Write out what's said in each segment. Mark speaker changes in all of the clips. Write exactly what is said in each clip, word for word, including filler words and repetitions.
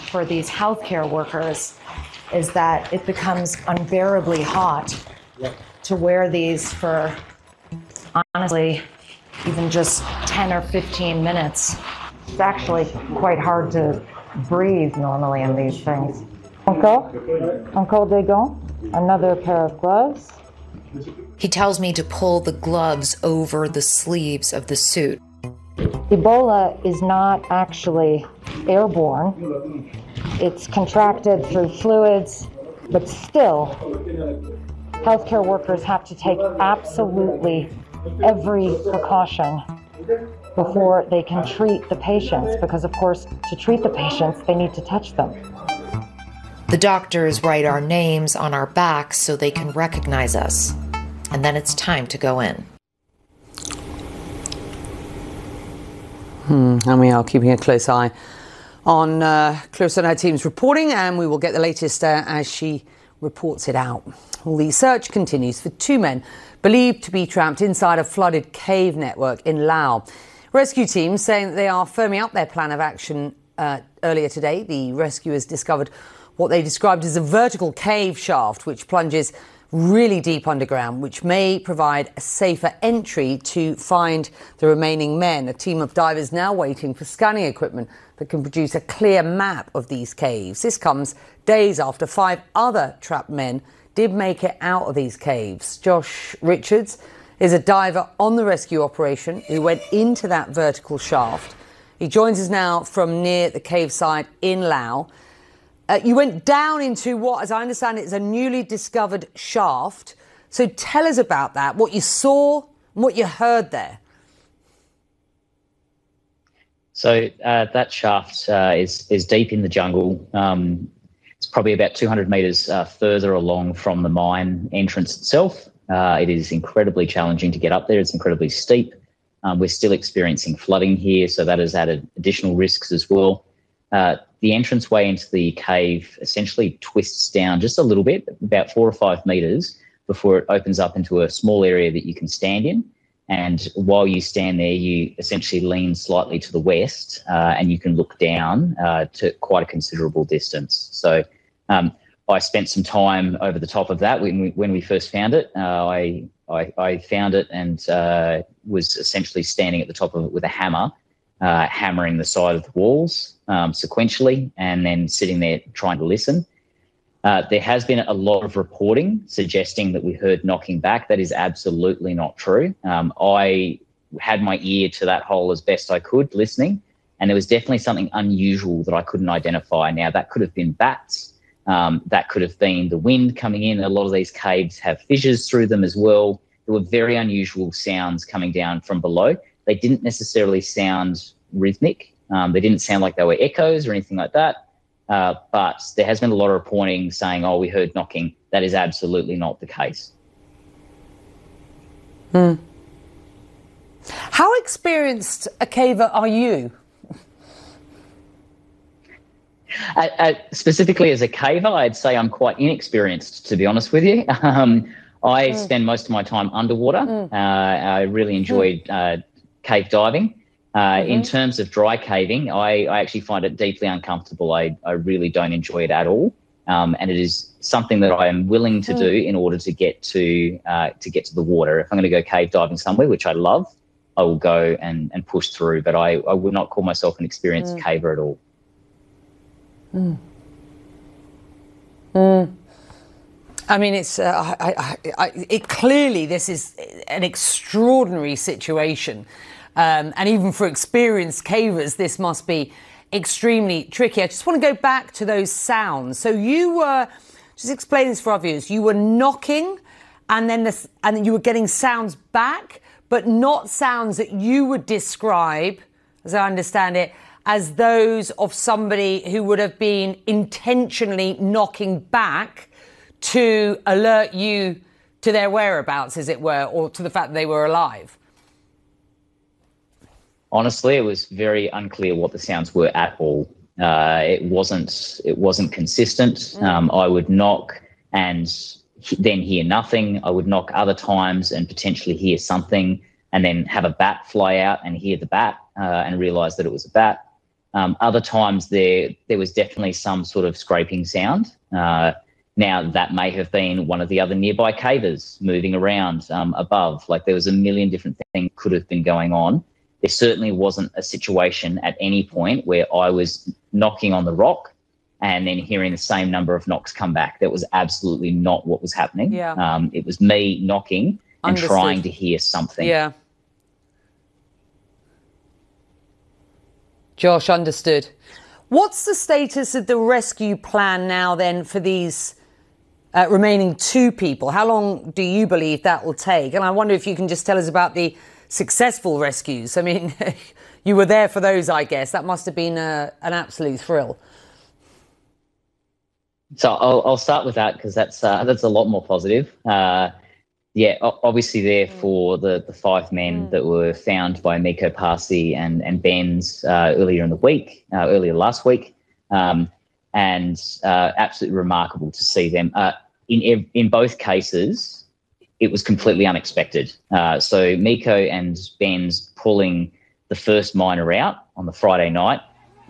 Speaker 1: for these healthcare workers is that it becomes unbearably hot to wear these for, honestly, even just ten or fifteen minutes. It's actually quite hard to breathe normally in these things. Encore, encore des gants, another pair of gloves.
Speaker 2: He tells me to pull the gloves over the sleeves of the suit.
Speaker 1: Ebola is not actually airborne. It's contracted through fluids, but still, healthcare workers have to take absolutely every precaution before they can treat the patients, because of course, to treat the patients, they need to touch them.
Speaker 2: The doctors write our names on our backs so they can recognize us. And then it's time to go in.
Speaker 3: Hmm, and we are keeping a close eye on uh, Clarissa and her team's reporting, and we will get the latest uh, as she reports it out. Well, the search continues for two men believed to be trapped inside a flooded cave network in Laos. Rescue teams saying that they are firming up their plan of action. Uh, earlier today, the rescuers discovered what they described as a vertical cave shaft which plunges really deep underground, which may provide a safer entry to find the remaining men. A team of divers now waiting for scanning equipment that can produce a clear map of these caves. This comes days after five other trapped men did make it out of these caves. Josh Richards is a diver on the rescue operation who went into that vertical shaft. He joins us now from near the cave site in Laos. Uh, you went down into what, as I understand it, is a newly discovered shaft. So tell us about that, what you saw and what you heard there.
Speaker 4: So uh, that shaft uh, is, is deep in the jungle. Um, it's probably about two hundred metres uh, further along from the mine entrance itself. Uh, it is incredibly challenging to get up there. It's incredibly steep. Um, we're still experiencing flooding here, so that has added additional risks as well. Uh, the entranceway into the cave essentially twists down just a little bit, about four or five metres, before it opens up into a small area that you can stand in. And while you stand there, you essentially lean slightly to the west uh, and you can look down uh, to quite a considerable distance. So um, I spent some time over the top of that when we, when we first found it. Uh, I, I, I found it and uh, was essentially standing at the top of it with a hammer, uh, hammering the side of the walls um, sequentially, and then sitting there trying to listen. Uh, there has been a lot of reporting suggesting that we heard knocking back. That is absolutely not true. Um, I had my ear to that hole as best I could, listening, and there was definitely something unusual that I couldn't identify. Now, that could have been bats. Um, that could have been the wind coming in. A lot of these caves have fissures through them as well. There were very unusual sounds coming down from below. They didn't necessarily sound rhythmic. Um, they didn't sound like they were echoes or anything like that. Uh, but there has been a lot of reporting saying, oh, we heard knocking. That is absolutely not the case.
Speaker 3: Hmm. How experienced a caver are you?
Speaker 4: Uh, uh, specifically as a caver, I'd say I'm quite inexperienced, to be honest with you. Um, I mm. spend most of my time underwater. Mm. Uh, I really enjoyed mm. uh, cave diving. Uh, mm-hmm. In terms of dry caving, I, I actually find it deeply uncomfortable. I, I really don't enjoy it at all. Um, and it is something that I am willing to mm. do in order to get to uh, to get to the water. If I'm going to go cave diving somewhere, which I love, I will go and, and push through. But I, I would not call myself an experienced mm. caver at all.
Speaker 3: Mm. Mm. I mean, it's uh, I, I, I, it clearly this is an extraordinary situation. Um, and even for experienced cavers, this must be extremely tricky. I just want to go back to those sounds. So you were, just explain this for our viewers, you were knocking and then the, and then you were getting sounds back, but not sounds that you would describe, as I understand it, as those of somebody who would have been intentionally knocking back to alert you to their whereabouts, as it were, or to the fact that they were alive.
Speaker 4: Honestly, it was very unclear what the sounds were at all. Uh, it wasn't. It wasn't consistent. Mm. Um, I would knock and then hear nothing. I would knock other times and potentially hear something, and then have a bat fly out and hear the bat uh, and realise that it was a bat. Um, other times there there was definitely some sort of scraping sound. Uh, now, that may have been one of the other nearby cavers moving around um, above. Like, there was a million different things could have been going on. There certainly wasn't a situation at any point where I was knocking on the rock and then hearing the same number of knocks come back. That was absolutely not what was happening.
Speaker 3: Yeah.
Speaker 4: Um, it was me knocking and
Speaker 3: Understood.
Speaker 4: trying to hear something.
Speaker 3: Yeah. Josh, understood. What's the status of the rescue plan now then for these uh, remaining two people? How long do you believe that will take? And I wonder if you can just tell us about the successful rescues. I mean, you were there for those, I guess. That must have been a, an absolute thrill.
Speaker 4: So I'll, I'll start with that because that's uh, that's a lot more positive. Uh, yeah, obviously there for the, the five men mm. that were found by Miko Parsi and and Benz uh, earlier in the week, uh, earlier last week, um, and uh, absolutely remarkable to see them. Uh, in in both cases, it was completely unexpected. Uh, so Miko and Benz pulling the first miner out on the Friday night,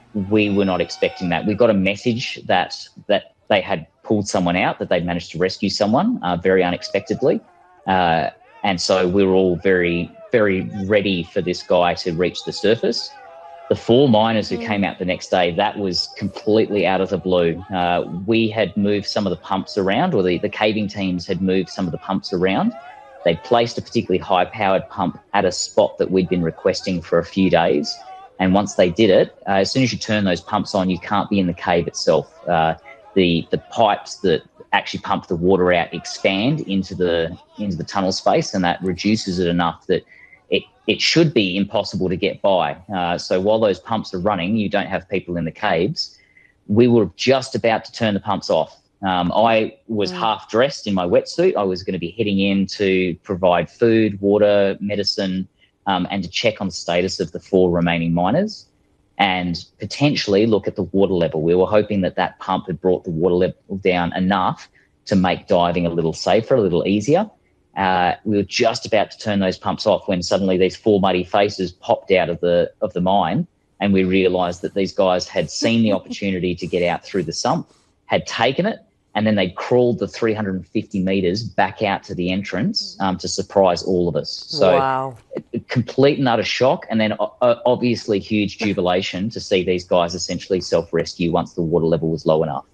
Speaker 4: we were not expecting that. We got a message that that they had pulled someone out, that they'd managed to rescue someone uh, very unexpectedly. Uh, and so we were all very, very ready for this guy to reach the surface. The four miners who came out the next day, that was completely out of the blue. Uh, we had moved some of the pumps around, or the, the caving teams had moved some of the pumps around. They'd placed a particularly high-powered pump at a spot that we'd been requesting for a few days. And once they did it, uh, as soon as you turn those pumps on, you can't be in the cave itself. Uh, the the pipes that actually pump the water out expand into the into the tunnel space, and that reduces it enough that it it should be impossible to get by. Uh, so while those pumps are running, you don't have people in the caves. We were just about to turn the pumps off. Um, I was mm. half dressed in my wetsuit. I was going to be heading in to provide food, water, medicine, um, and to check on the status of the four remaining miners and potentially look at the water level. We were hoping that that pump had brought the water level down enough to make diving a little safer, a little easier. Uh, we were just about to turn those pumps off when suddenly these four muddy faces popped out of the of the mine, and we realised that these guys had seen the opportunity to get out through the sump, had taken it, and then they crawled the three hundred fifty metres back out to the entrance um, to surprise all of us. So
Speaker 3: wow.
Speaker 4: a, a complete and utter shock, and then uh, obviously huge jubilation to see these guys essentially self-rescue once the water level was low enough.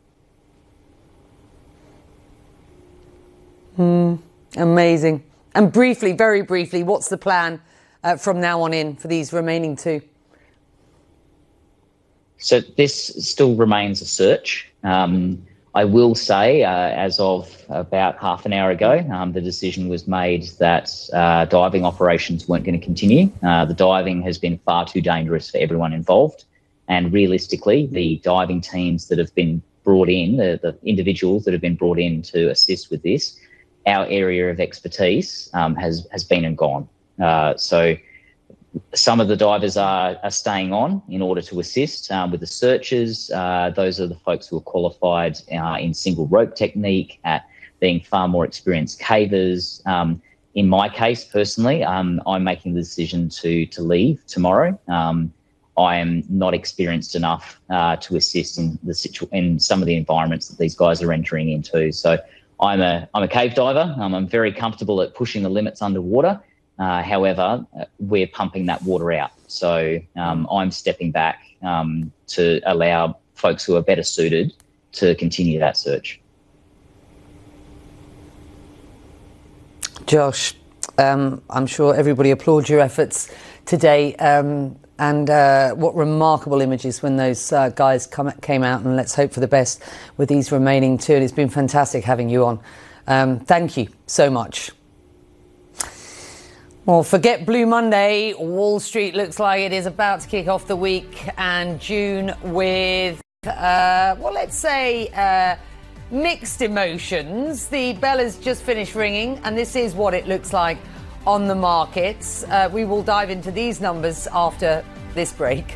Speaker 3: Hmm. Amazing. And briefly, very briefly, what's the plan uh, from now on in for these remaining two?
Speaker 4: So this still remains a search. Um, I will say, uh, as of about half an hour ago, um, the decision was made that uh, diving operations weren't going to continue. Uh, the diving has been far too dangerous for everyone involved. And realistically, the diving teams that have been brought in, the, the individuals that have been brought in to assist with this, our area of expertise um, has, has been and gone. Uh, so some of the divers are, are staying on in order to assist um, with the searches. Uh, those are the folks who are qualified uh, in single rope technique, at being far more experienced cavers. Um, in my case, personally, um, I'm making the decision to to leave tomorrow. Um, I am not experienced enough uh, to assist in the situ- in some of the environments that these guys are entering into. So I'm a I'm a cave diver. Um, I'm very comfortable at pushing the limits underwater. Uh, however, we're pumping that water out. So um, I'm stepping back um, to allow folks who are better suited to continue that search.
Speaker 3: Josh, um, I'm sure everybody applauds your efforts today. Um, and uh, what remarkable images when those uh, guys come, came out, and let's hope for the best with these remaining two. And it's been fantastic having you on. Um, thank you so much. Well, forget Blue Monday. Wall Street looks like it is about to kick off the week, and June with, uh, well, let's say uh, mixed emotions. The bell has just finished ringing, and this is what it looks like on the markets. Uh, we will dive into these numbers after this break.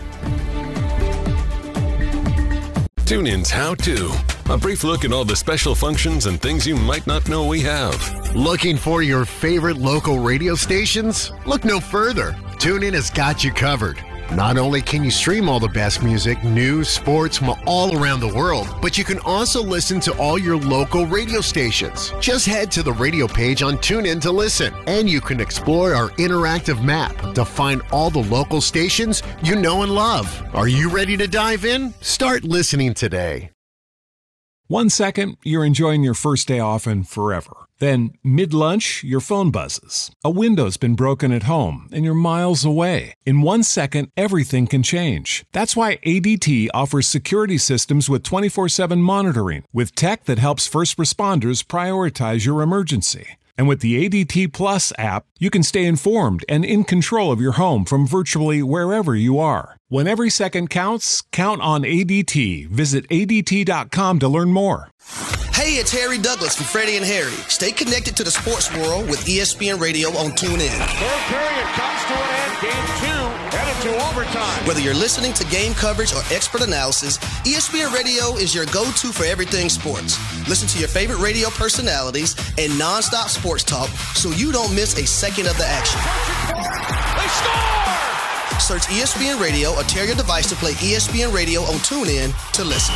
Speaker 5: TuneIn's How To. A brief look at all the special functions and things you might not know we have.
Speaker 6: Looking for your favorite local radio stations? Look no further. TuneIn has got you covered. Not only can you stream all the best music, news, sports from all around the world, but you can also listen to all your local radio stations. Just head to the radio page on TuneIn to listen, and you can explore our interactive map to find all the local stations you know and love. Are you ready to dive in? Start listening today.
Speaker 7: One second, you're enjoying your first day off and forever. Then, mid-lunch, your phone buzzes. A window's been broken at home, and you're miles away. In one second, everything can change. That's why A D T offers security systems with twenty-four seven monitoring, with tech that helps first responders prioritize your emergency. And with the A D T Plus app, you can stay informed and in control of your home from virtually wherever you are. When every second counts, count on A D T. Visit A D T dot com to learn more.
Speaker 8: Hey, it's Harry Douglas from Freddie and Harry. Stay connected to the sports world with E S P N Radio on TuneIn.
Speaker 9: Third period comes to an end. Game two headed to overtime.
Speaker 8: Whether you're listening to game coverage or expert analysis, E S P N Radio is your go-to for everything sports. Listen to your favorite radio personalities and nonstop sports talk so you don't miss a second of the action.
Speaker 9: They score!
Speaker 8: Search E S P N Radio or tear your device to play E S P N Radio on TuneIn to listen.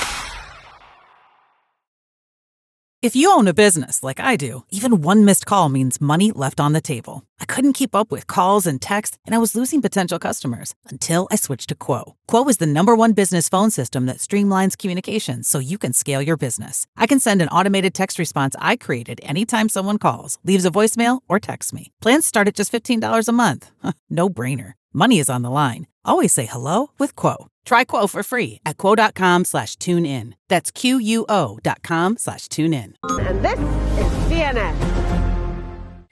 Speaker 10: If you own a business like I do, even one missed call means money left on the table. I couldn't keep up with calls and texts, and I was losing potential customers until I switched to Quo. Quo is the number one business phone system that streamlines communications so you can scale your business. I can send an automated text response I created anytime someone calls, leaves a voicemail, or texts me. Plans start at just fifteen dollars a month. No brainer. Money is on the line. Always say hello with Quo. Try Quo for free at quo.com slash tune in. That's Q-U-O dot com slash tune in.
Speaker 11: And this is C N N.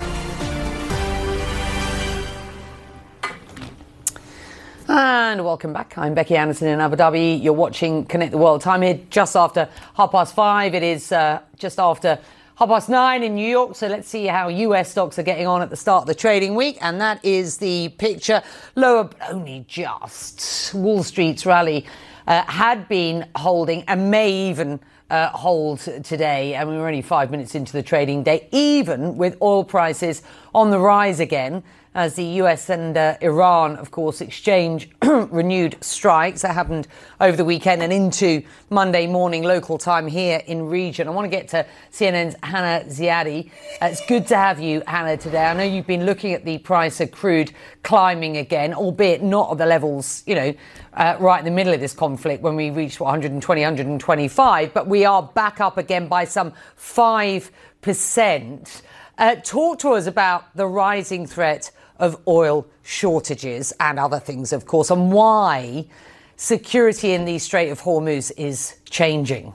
Speaker 3: And welcome back. I'm Becky Anderson in Abu Dhabi. You're watching Connect the World. Time here just after half past five. It is uh, just after half past nine in New York. So let's see how U S stocks are getting on at the start of the trading week. And that is the picture. Lower, but only just. Wall Street's rally uh, had been holding and may even uh, hold today. And we were only five minutes into the trading day, even with oil prices on the rise again, as the U S and uh, Iran, of course, exchange renewed strikes. That happened over the weekend and into Monday morning local time here in region. I want to get to C N N's Hannah Ziadi. Uh, it's good to have you, Hannah, today. I know you've been looking at the price of crude climbing again, albeit not at the levels, you know, uh, right in the middle of this conflict when we reached what, one twenty, one twenty-five, but we are back up again by some five percent. Uh, talk to us about the rising threat of oil shortages and other things, of course, and why security in the Strait of Hormuz is changing.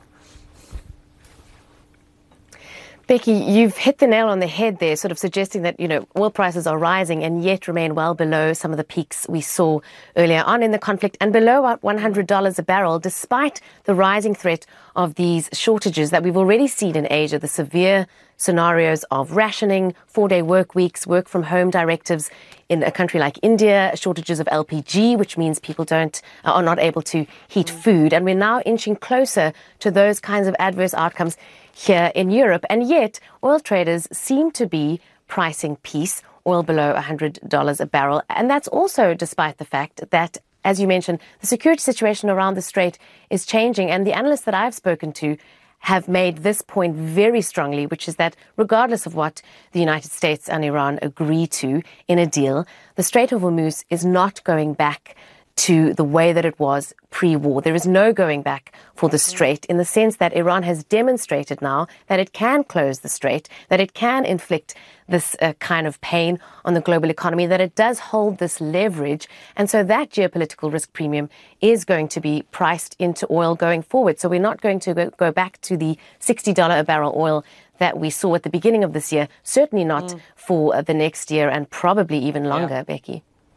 Speaker 11: Becky, you've hit the nail on the head there, sort of suggesting that, you know, oil prices are rising and yet remain well below some of the peaks we saw earlier on in the conflict and below one hundred dollars a barrel, despite the rising threat of these shortages that we've already seen in Asia, the severe scenarios of rationing, four-day work weeks, work-from-home directives in a country like India, shortages of L P G, which means people don't are not able to heat food. And we're now inching closer to those kinds of adverse outcomes here in Europe. And yet, oil traders seem to be pricing peace, oil below one hundred dollars a barrel. And that's also despite the fact that, as you mentioned, the security situation around the Strait is changing. And the analysts that I've spoken to have made this point very strongly, which is that regardless of what the United States and Iran agree to in a deal, the Strait of Hormuz is not going back to the way that it was pre-war. There is no going back for the Strait, in the sense that Iran has demonstrated now that it can close the Strait, that it can inflict this uh, kind of pain on the global economy, that it does hold this leverage. And so that geopolitical risk premium is going to be priced into oil going forward. So we're not going to go, go back to the sixty dollars a barrel oil that we saw at the beginning of this year, certainly not mm. for uh, the next year and probably even longer, yeah. Becky.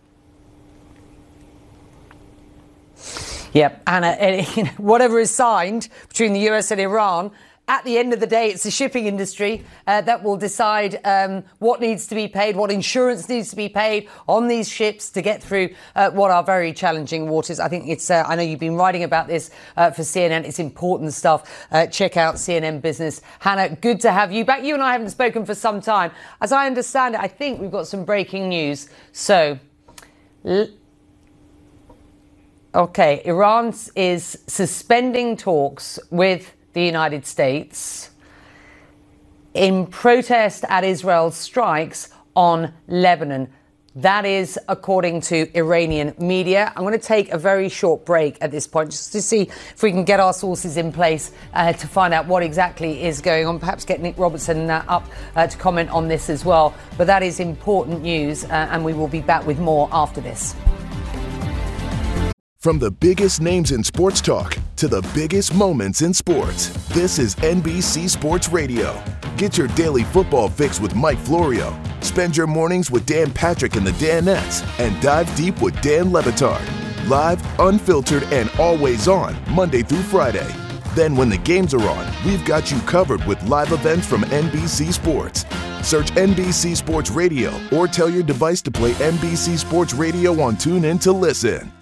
Speaker 3: Yep, and uh, you know, whatever is signed between the U S and Iran, at the end of the day, it's the shipping industry uh, that will decide um, what needs to be paid, what insurance needs to be paid on these ships to get through uh, what are very challenging waters. I think it's, uh, I know you've been writing about this uh, for C N N. It's important stuff. Uh, check out C N N Business. Hannah, good to have you back. You and I haven't spoken for some time. As I understand it, I think we've got some breaking news. So... L- Okay, Iran is suspending talks with the United States in protest at Israel's strikes on Lebanon. That is according to Iranian media. I'm going to take a very short break at this point just to see if we can get our sources in place uh, to find out what exactly is going on. Perhaps get Nick Robertson uh, up uh, to comment on this as well. But that is important news, uh, and we will be back with more after this.
Speaker 12: From the biggest names in sports talk to the biggest moments in sports, this is N B C Sports Radio. Get your daily football fix with Mike Florio. Spend your mornings with Dan Patrick and the Danettes, and dive deep with Dan Le Batard. Live, unfiltered, and always on, Monday through Friday. Then when the games are on, we've got you covered with live events from N B C Sports. Search N B C Sports Radio or tell your device to play N B C Sports Radio on TuneIn to listen.